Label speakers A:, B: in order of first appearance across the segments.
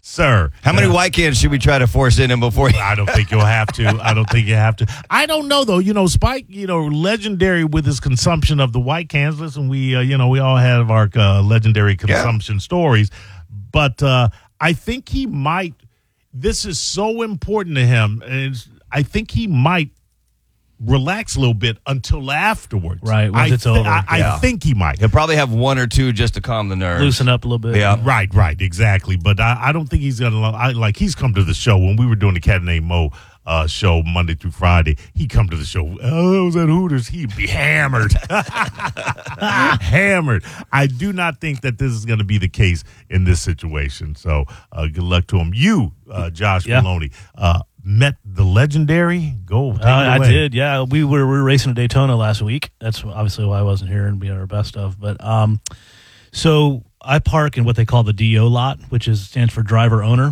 A: sir.
B: How many white cans should we try to force in him before?
A: I don't think you'll have to. I don't think you have to. I don't know though. Spike, legendary with his consumption of the white cans. Listen, we all have our legendary consumption stories, but I think he might. This is so important to him, and I think he might relax a little bit until afterwards.
C: Right, once it's over.
A: I think he might.
B: He'll probably have one or two just to calm the nerves.
C: Loosen up a little bit.
B: Yeah.
A: Right, exactly. But I don't think he's gonna. He's come to the show when we were doing the Cat Named Mo show Monday through Friday. He come to the show. Oh, I was at Hooters. He'd be hammered, hammered. I do not think that this is going to be the case in this situation. So good luck to him. You, Josh Maloney, met the legendary. Go. Take it
C: I
A: away.
C: did. Yeah, we were racing at Daytona last week. That's obviously why I wasn't here and being our best of. But so I park in what they call the DO lot, which stands for driver owner.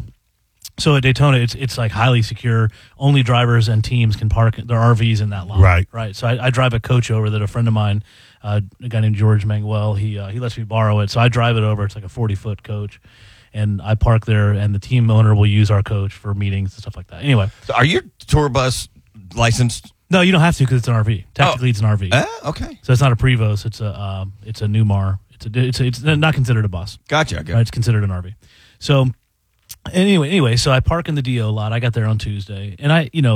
C: So at Daytona, it's like highly secure. Only drivers and teams can park their RVs in that lot. Right. So I drive a coach over that a friend of mine, a guy named George Manguel, he lets me borrow it. So I drive it over. It's like a 40-foot coach. And I park there, and the team owner will use our coach for meetings and stuff like that. Anyway.
B: So are your tour bus licensed?
C: No, you don't have to because it's an RV. Technically, it's an RV.
B: Okay.
C: So it's not a Prevost. It's a Newmar. It's not considered a bus.
B: Gotcha.
C: Right? It's considered an RV. So anyway, so I park in the DO lot. I got there on Tuesday, and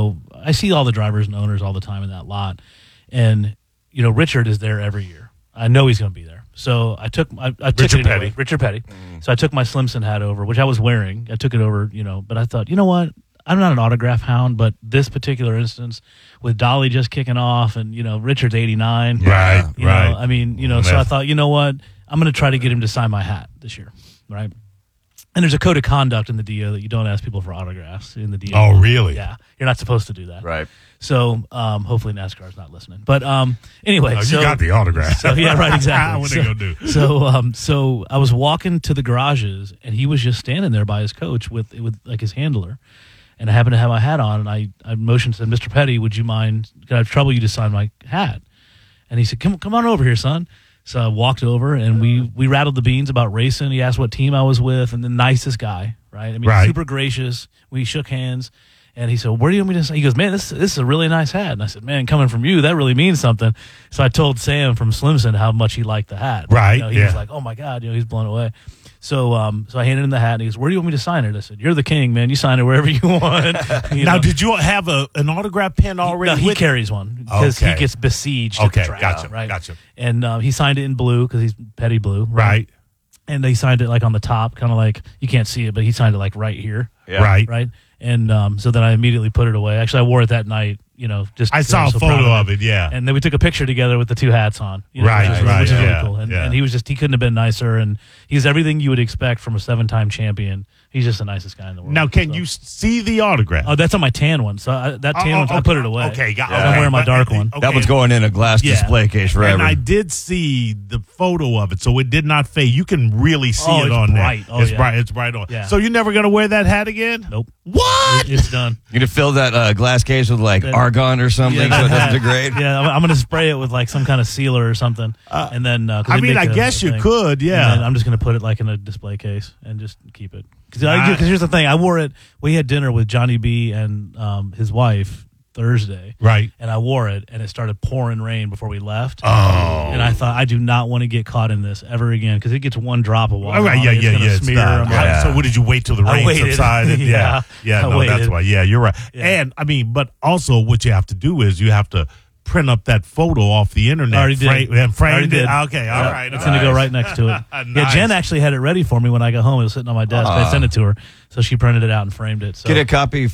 C: I see all the drivers and owners all the time in that lot, and Richard is there every year. I know he's going to be there. So I took
A: Richard Petty.
C: Richard Petty. So I took my Slimson hat over, which I was wearing. I took it over, but I thought, you know what? I'm not an autograph hound, but this particular instance with Dolly just kicking off and, Richard's 89.
A: Right.
C: I mean, so I thought, you know what? I'm going to try to get him to sign my hat this year. Right. And there's a code of conduct in the DO that you don't ask people for autographs in the DO.
A: Oh, really?
C: Yeah. You're not supposed to do that.
B: Right.
C: So hopefully NASCAR's not listening. But anyway.
A: You got the autograph.
C: So, yeah, right, exactly.
A: What are they going to do?
C: So I was walking to the garages, and he was just standing there by his coach with like his handler. And I happened to have my hat on, and I motioned and said, Mr. Petty, would you mind, could I trouble you to sign my hat? And he said, come on over here, son. So I walked over, and we rattled the beans about racing. He asked what team I was with, and the nicest guy, right? I mean, super gracious. We shook hands, and he said, where do you want me to sign? He goes, man, this is a really nice hat. And I said, man, coming from you, that really means something. So I told Sam from Slimson how much he liked the hat.
A: Right,
C: He was like, oh, my God, he's blown away. So I handed him the hat, and he goes, where do you want me to sign it? I said, you're the king, man. You sign it wherever you want.
A: Now, did you have an autograph pen already?
C: No, he carries one because he gets besieged at the track.
A: Gotcha.
C: And he signed it in blue because he's Petty blue.
A: Right.
C: And they signed it like on the top, kind of like, you can't see it, but he signed it like right here.
B: Yeah.
A: Right.
C: And so then I immediately put it away. Actually, I wore it that night, just
A: I saw a photo of it, yeah.
C: And then we took a picture together with the two hats on. Which is really cool. And he couldn't have been nicer. And he's everything you would expect from a 7-time champion. He's just the nicest guy in the world.
A: Now, can you see the autograph?
C: Oh, that's on my tan one. So that tan one, I put it away.
A: Okay,
C: I'm wearing my dark one.
B: That one's going in a glass display case forever.
A: And I did see the photo of it, so it did not fade. You can really see it on
C: bright.
A: there. It's bright on.
C: Yeah.
A: So you're never going to wear that hat again?
C: Nope.
A: What?
C: It's done.
B: You're going to fill that glass case with argon or something so it doesn't degrade?
C: Yeah, I'm going to spray it with like some kind of sealer or something. And then,
A: I guess you could, yeah.
C: And then I'm just going to put it like in a display case and just keep it. Because here's the thing. I wore it. We had dinner with Johnny B and his wife Thursday.
A: Right.
C: And I wore it, and it started pouring rain before we left.
A: Oh.
C: And I thought, I do not want to get caught in this ever again because it gets one drop of water.
A: All right,
C: it's smear.
A: So what did you wait till the rain subsided?
C: Yeah.
A: That's why. Yeah, you're right.
C: Yeah.
A: And but also what you have to do is you have to print up that photo off the internet.
C: Already did.
A: And framed it.
C: Did.
A: Okay, all right.
C: It's going to go right next to it.
A: Nice.
C: Yeah, Jen actually had it ready for me when I got home. It was sitting on my desk. I sent it to her, so she printed it out and framed it. So.
B: Get a copy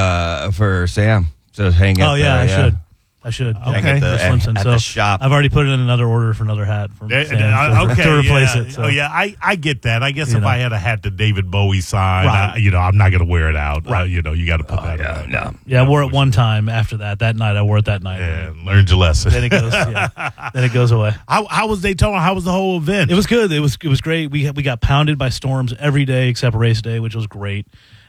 B: for Sam. So hang it.
C: Oh yeah, I should.
A: Okay.
B: At the shop.
C: I've already put in another order for another hat to replace it. So.
A: Oh yeah, I get that. I guess if I had a hat that David Bowie signed, I'm not going to wear it out.
C: Right.
A: You got to put that away.
B: No.
C: Yeah, I wore it one time after that. That night, I wore it that night.
A: Yeah, learned your lesson.
C: Then it goes away.
A: How was Daytona? How was the whole event?
C: It was good. It was great. We got pounded by storms every day except race day, which was great.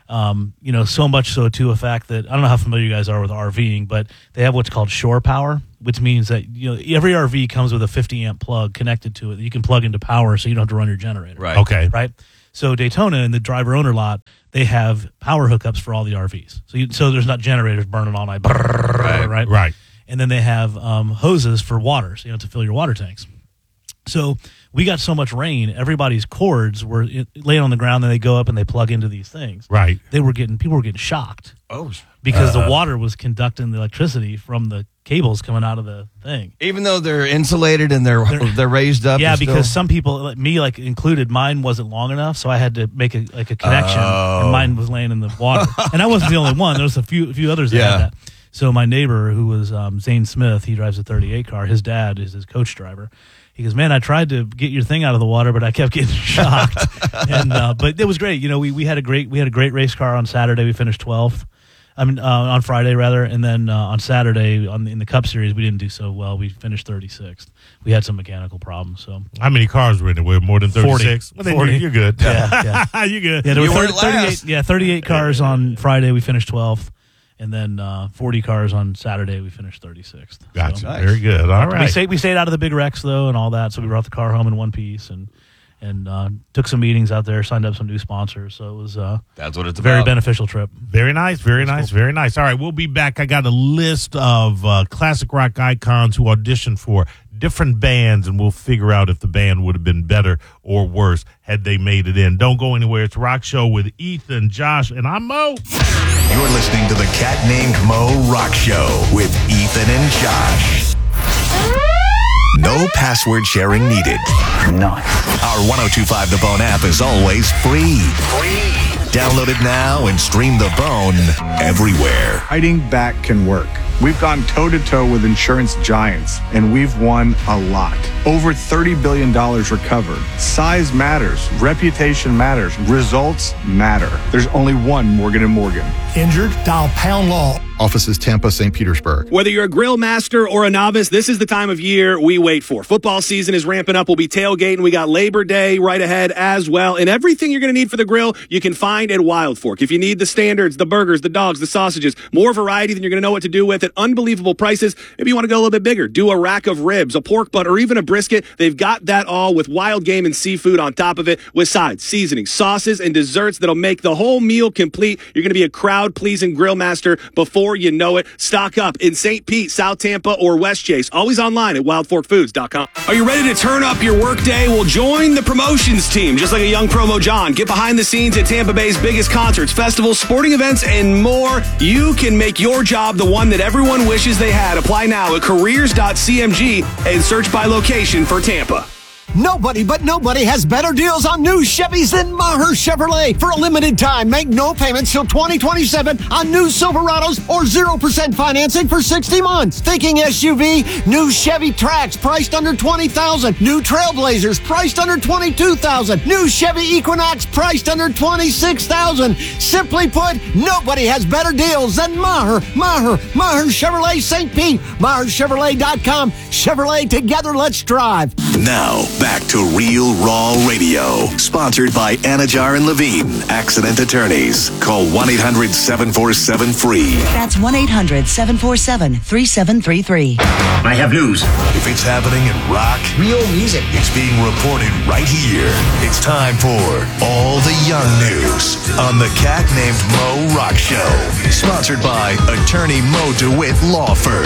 C: So much so to a fact that I don't know how familiar you guys are with RVing, but they have what's called shore power, which means that every RV comes with a 50 amp plug connected to it that you can plug into power, so you don't have to run your generator.
B: Right.
A: Okay.
C: Right. So Daytona in the driver owner lot, they have power hookups for all the RVs. So there's not generators burning all night, right?
A: Right.
C: And then they have hoses for water, so to fill your water tanks. So we got so much rain, everybody's cords were laying on the ground, and they go up and they plug into these things.
A: Right.
C: People were getting shocked.
B: Oh,
C: because the water was conducting the electricity from the cables coming out of the thing.
B: Even though they're insulated and they're raised up.
C: Yeah, because some people, like me, included, mine wasn't long enough, so I had to make a connection, and mine was laying in the water. And I wasn't the only one. There was a few others that had that. So my neighbor, who was Zane Smith, he drives a 38 car. His dad is his coach driver. He goes, man, I tried to get your thing out of the water, but I kept getting shocked. But it was great. We had a great race car on Saturday. We finished 12th. On Friday rather, and then on Saturday in the Cup Series we didn't do so well. We finished 36th. We had some mechanical problems. So
A: how many cars were in there? More than 36?
C: 40. 40.
A: You're good.
C: Yeah.
A: You're good.
C: Yeah, there were 38. Yeah, 38 cars on Friday. We finished 12th. And then 40 cars on Saturday, we finished 36th.
A: Gotcha.
C: So,
A: very good. All right.
C: We stayed out of the big wrecks, though, and all that. So we brought the car home in one piece and took some meetings out there, signed up some new sponsors. So it was
B: that's what it's
C: a very
B: about.
C: beneficial trip.
A: Very nice. Very nice. Cool. Very nice. All right, we'll be back. I got a list of classic rock icons who auditioned for different bands, and we'll figure out if the band would have been better or worse had they made it in. Don't go anywhere. It's Rock Show with Ethan, Josh, and I'm Mo.
D: You're listening to the Cat Named Mo Rock Show with Ethan and Josh. No password sharing needed.
E: Nice.
D: Our 102.5 The Bone app is always free. Download it now and stream The Bone everywhere.
F: Fighting back can work. We've gone toe-to-toe with insurance giants, and we've won a lot. Over $30 billion recovered. Size matters. Reputation matters. Results matter. There's only one Morgan & Morgan.
G: Injured? Dial Pound Law.
H: Offices Tampa, St. Petersburg.
I: Whether you're a grill master or a novice, this is the time of year we wait for. Football season is ramping up. We'll be tailgating. We got Labor Day right ahead as well. And everything you're going to need for the grill, you can find at Wild Fork. If you need the standards, the burgers, the dogs, the sausages, more variety than you're going to know what to do with at unbelievable prices. Maybe you want to go a little bit bigger. Do a rack of ribs, a pork butt, or even a brisket. They've got that all with wild game and seafood on top of it with sides, seasonings, sauces, and desserts that'll make the whole meal complete. You're going to be a crowd-pleasing grill master before you know it. Stock up in St. Pete, South Tampa, or West Chase. Always online at wildforkfoods.com. Are you ready to turn up your workday? Well, join the promotions team. Just like a young promo John. Get behind the scenes at Tampa Bay's biggest concerts, festivals, sporting events, and more. You can make your job the one that everyone wishes they had. Apply now at careers.cmg and search by location for Tampa.
G: Nobody has better deals on new Chevys than Maher Chevrolet. For a limited time, make no payments till 2027 on new Silverados or 0% financing for 60 months. Thinking SUV? New Chevy Trax priced under $20,000. New Trailblazers priced under $22,000. New Chevy Equinox priced under $26,000. Simply put, nobody has better deals than Maher Chevrolet St. Pete. MaherChevrolet.com. Chevrolet, together, let's drive.
D: Now, back to Real Raw Radio. Sponsored by Anajar and Levine, Accident Attorneys. Call 1-800-747-FREE.
J: That's 1-800-747-3733.
D: I have news. If it's happening in rock, real music, it's being reported right here. It's time for All the Young News on the Cat Named Mo Rock Show. Sponsored by Attorney Mo DeWitt Law Firm.